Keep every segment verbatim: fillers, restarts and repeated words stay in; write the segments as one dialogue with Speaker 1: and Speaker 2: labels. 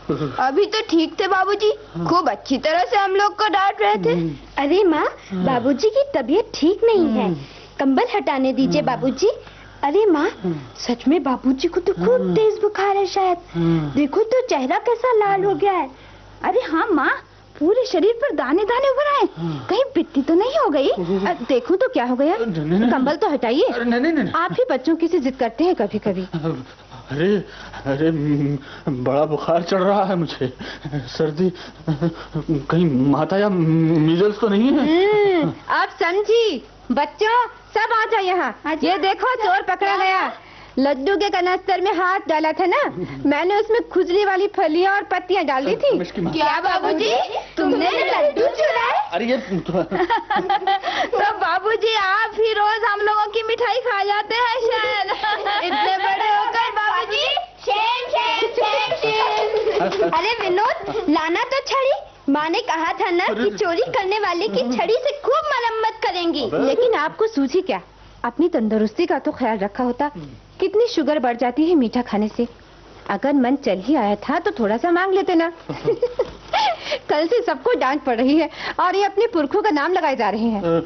Speaker 1: अभी तो ठीक थे बाबूजी, खूब अच्छी तरह से हम लोग को डांट रहे थे।
Speaker 2: अरे माँ, बाबूजी की तबीयत ठीक नहीं है, कंबल हटाने दीजिए बाबूजी। अरे माँ, सच में बाबूजी को तो खूब तेज बुखार है शायद। देखो तो चेहरा कैसा लाल हो गया है। अरे हाँ माँ, पूरे शरीर पर दाने दाने उभर आए, कहीं पित्ती तो नहीं हो गई? देखो तो क्या हो गया। कंबल तो हटाइए। आप ही बच्चों की सी जिद करते हैं कभी कभी।
Speaker 3: अरे अरे बड़ा बुखार चढ़ रहा है मुझे, सर्दी, कहीं माता या मीजल्स तो नहीं है?
Speaker 1: आप समझी। बच्चों सब आ जाओ यहाँ। ये देखो चोर पकड़ा गया। लड्डू के कनस्तर में हाथ डाला था ना, मैंने उसमें खुजली वाली फलियां और पत्तियां डाल दी थी। क्या बाबूजी, तुमने लड्डू चुराए?
Speaker 3: अरे ये
Speaker 1: तो बाबूजी आप ही रोज हम लोगों की मिठाई खा जाते हैं शायद। इतने बड़े होकर बाबूजी। Shem Shem Shem Shem. अरे विनोद, लाना तो छड़ी। माँ ने कहा था ना कि चोरी करने वाले की छड़ी से खूब मरम्मत करेंगी। लेकिन आपको सूझी क्या? अपनी तंदुरुस्ती का तो ख्याल रखा होता। कितनी शुगर बढ़ जाती है मीठा खाने से। अगर मन चल ही आया था तो थोड़ा सा मांग लेते ना। कल से सबको डांट पड़ रही है और ये अपने पुरखों का नाम लगाए जा रहे हैं।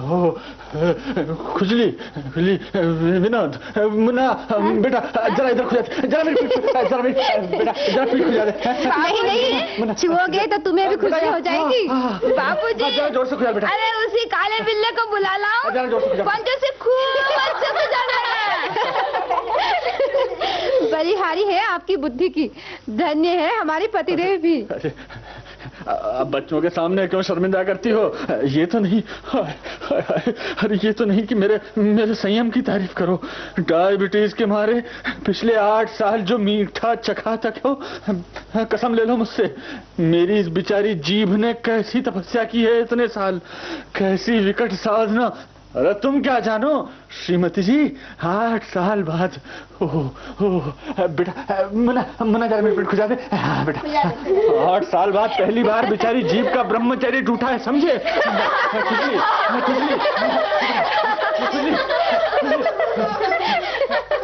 Speaker 3: खुजली, खुजली, विनोद, मुन्ना, बेटा जरा इधर खुजा, जरा मेरी पीठ, जरा मेरी बेटा जरा पीठ खुजा दे।
Speaker 1: नहीं नहीं, छुओगे तो तुम्हें भी खुजली हो जाएगी। बाबूजी
Speaker 3: जरा जोर से खुजा बेटा।
Speaker 1: अरे उसी काले बिल्ले को बुला लाओ, पंजों से खूब अच्छे से खुजाना है। बलिहारी है आपकी बुद्धि की। धन्य है हमारे पतिदेव भी।
Speaker 3: अब बच्चों के सामने क्यों शर्मिंदा करती हो? ये तो नहीं, अरे ये तो नहीं कि मेरे मेरे संयम की तारीफ करो। डायबिटीज के मारे पिछले आठ साल जो मीठा चखा तक हो, कसम ले लो मुझसे, मेरी इस बेचारी जीभ ने कैसी तपस्या की है इतने साल, कैसी विकट साधना। अरे तुम क्या जानो श्रीमती जी, आठ साल बाद। ओह ओह बेटा, मना मना जरा मेरे पेट खुजा दे। हाँ बेटा, आठ साल बाद पहली बार बेचारी जीभ का ब्रह्मचर्य टूटा है, समझे? खुजली, खुजली, खुजली, खुजली।